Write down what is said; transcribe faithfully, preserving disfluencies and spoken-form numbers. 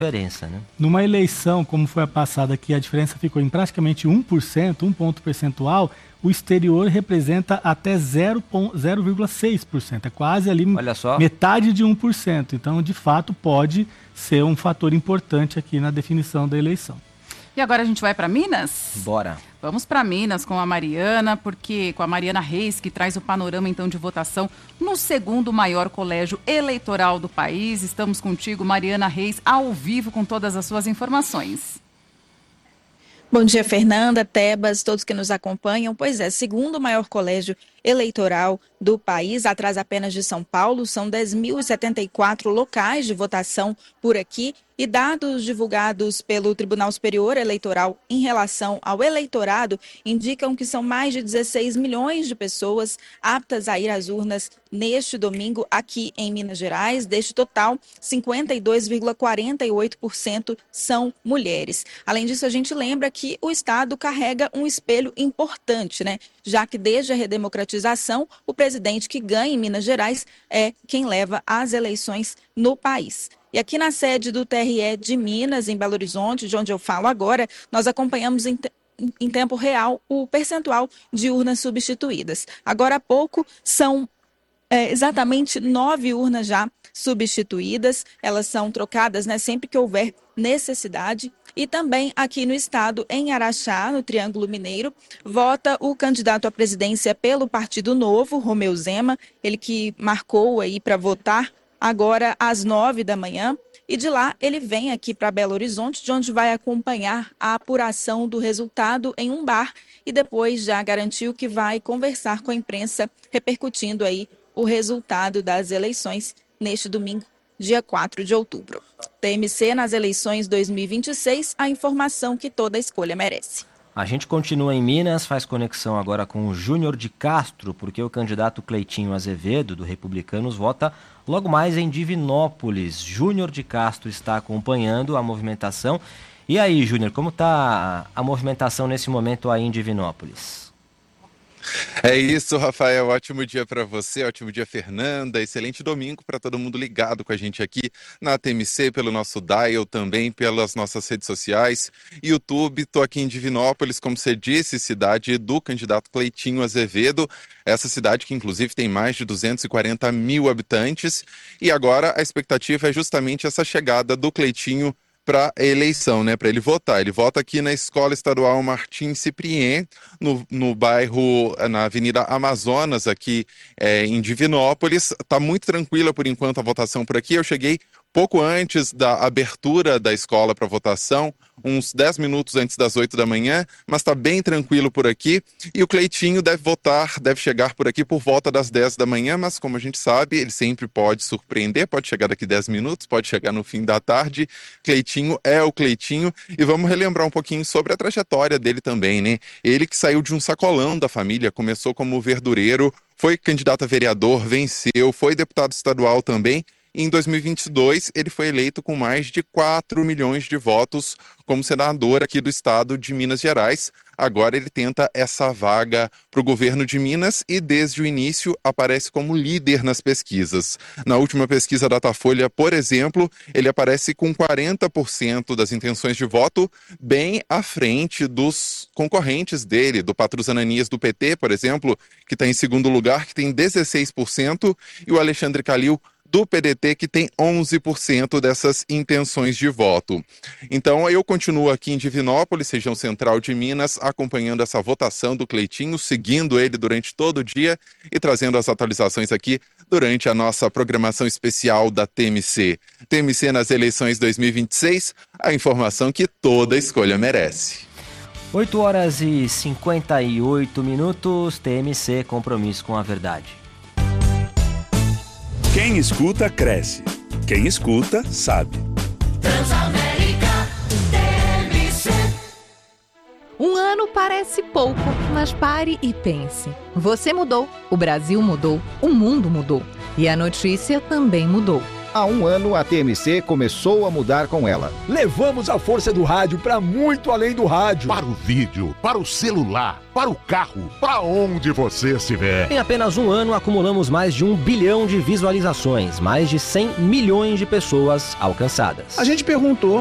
diferença, né? Numa eleição, como foi a passada, que a diferença ficou em praticamente um por cento, um ponto percentual, o exterior representa até zero vírgula seis por cento. É quase ali Olha só. metade de um por cento. Então, de fato, pode ser um fator importante aqui na definição da eleição. E agora a gente vai para Minas? Bora. Vamos para Minas com a Mariana, porque com a Mariana Reis, que traz o panorama então de votação no segundo maior colégio eleitoral do país. Estamos contigo, Mariana Reis, ao vivo com todas as suas informações. Bom dia, Fernanda, Tebas, todos que nos acompanham. Pois é, segundo maior colégio eleitoral do país, atrás apenas de São Paulo, são dez mil e setenta e quatro locais de votação por aqui e dados divulgados pelo Tribunal Superior Eleitoral em relação ao eleitorado indicam que são mais de dezesseis milhões de pessoas aptas a ir às urnas neste domingo aqui em Minas Gerais. Deste total, cinquenta e dois vírgula quarenta e oito por cento são mulheres. Além disso, a gente lembra que o Estado carrega um espelho importante, né? Já que desde a redemocratização, o presidente que ganha em Minas Gerais é quem leva as eleições no país. E aqui na sede do T R E de Minas, em Belo Horizonte, de onde eu falo agora, nós acompanhamos em, te- em tempo real o percentual de urnas substituídas. Agora há pouco são é, exatamente nove urnas já substituídas. Elas são trocadas, né, sempre que houver necessidade. E também aqui no estado, em Araxá, no Triângulo Mineiro, vota o candidato à presidência pelo Partido Novo, Romeu Zema, ele que marcou aí para votar agora às nove da manhã. E de lá ele vem aqui para Belo Horizonte, de onde vai acompanhar a apuração do resultado em um bar e depois já garantiu que vai conversar com a imprensa, repercutindo aí o resultado das eleições neste domingo, dia quatro de outubro. T M C nas eleições dois mil e vinte e seis, a informação que toda escolha merece. A gente continua em Minas, faz conexão agora com o Júnior de Castro, porque o candidato Cleitinho Azevedo, do Republicanos, vota logo mais em Divinópolis. Júnior de Castro está acompanhando a movimentação. E aí, Júnior, como está a movimentação nesse momento aí em Divinópolis? É isso, Rafael. Ótimo dia para você, ótimo dia, Fernanda. Excelente domingo para todo mundo ligado com a gente aqui na T M C, pelo nosso dial, também pelas nossas redes sociais, YouTube. Estou aqui em Divinópolis, como você disse, cidade do candidato Cleitinho Azevedo. Essa cidade que, inclusive, tem mais de duzentos e quarenta mil habitantes. E agora a expectativa é justamente essa chegada do Cleitinho para a eleição, né, para ele votar. Ele vota aqui na Escola Estadual Martim Ciprien, no, no bairro, na Avenida Amazonas, aqui é, em Divinópolis. Está muito tranquila, por enquanto, a votação por aqui. Eu cheguei pouco antes da abertura da escola para votação, uns dez minutos antes das oito da manhã, mas está bem tranquilo por aqui. E o Cleitinho deve votar, deve chegar por aqui por volta das dez da manhã, mas como a gente sabe, ele sempre pode surpreender, pode chegar daqui dez minutos, pode chegar no fim da tarde. Cleitinho é o Cleitinho. E vamos relembrar um pouquinho sobre a trajetória dele também, né? Ele que saiu de um sacolão da família, começou como verdureiro, foi candidato a vereador, venceu, foi deputado estadual também. Em dois mil e vinte e dois, ele foi eleito com mais de quatro milhões de votos como senador aqui do estado de Minas Gerais. Agora ele tenta essa vaga para o governo de Minas e desde o início aparece como líder nas pesquisas. Na última pesquisa Datafolha, por exemplo, ele aparece com quarenta por cento das intenções de voto, bem à frente dos concorrentes dele, do Patrus Ananias do P T, por exemplo, que está em segundo lugar, que tem dezesseis por cento, e o Alexandre Calil do P D T, que tem onze por cento dessas intenções de voto. Então, eu continuo aqui em Divinópolis, região central de Minas, acompanhando essa votação do Cleitinho, seguindo ele durante todo o dia e trazendo as atualizações aqui durante a nossa programação especial da T M C. T M C nas eleições dois mil e vinte e seis, a informação que toda escolha merece. oito horas e cinquenta e oito minutos, T M C, compromisso com a verdade. Quem escuta, cresce. Quem escuta, sabe. Transamérica T M C. Um ano parece pouco, mas pare e pense. Você mudou, o Brasil mudou, o mundo mudou. E a notícia também mudou. Há um ano, a T M C começou a mudar com ela. Levamos a força do rádio para muito além do rádio. Para o vídeo, para o celular, para o carro, para onde você estiver. Em apenas um ano, acumulamos mais de um bilhão de visualizações, mais de cem milhões de pessoas alcançadas. A gente perguntou